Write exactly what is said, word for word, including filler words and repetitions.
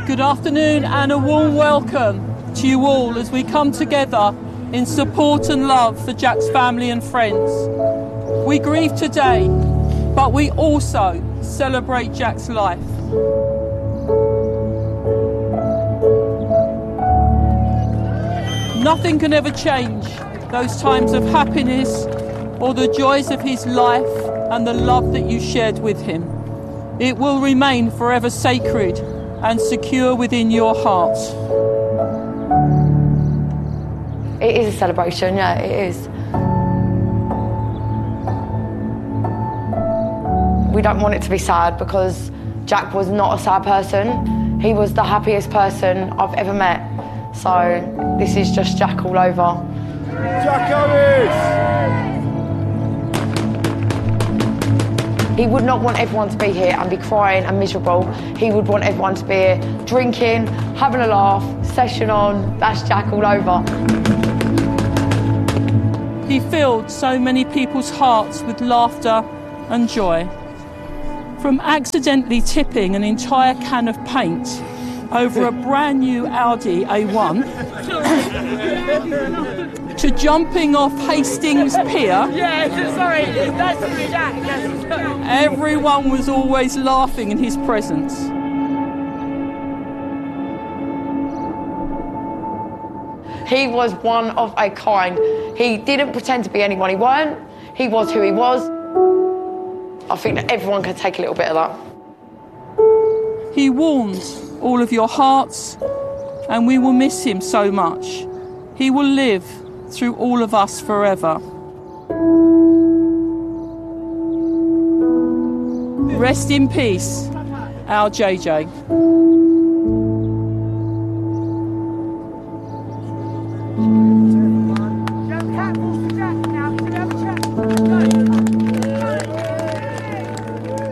Good afternoon and a warm welcome to you all as we come together in support and love for Jack's family and friends. We grieve today, but we also celebrate Jack's life. Nothing can ever change those times of happiness or the joys of his life and the love that you shared with him. It will remain forever sacred and secure within your heart. It is a celebration, yeah, it is. We don't want it to be sad because Jack was not a sad person. He was the happiest person I've ever met. So this is just Jack all over. Jack Harris! He would not want everyone to be here and be crying and miserable. He would want everyone to be here drinking, having a laugh, session on. That's Jack all over. He filled so many people's hearts with laughter and joy. From accidentally tipping an entire can of paint over a brand new Audi A one to jumping off Hastings Pier. Yeah, sorry, that's Jack. Everyone was always laughing in his presence. He was one of a kind. He didn't pretend to be anyone he weren't. He was who he was. I think that everyone can take a little bit of that. He warmed all of your hearts, and we will miss him so much. He will live through all of us forever. Rest in peace, our J J.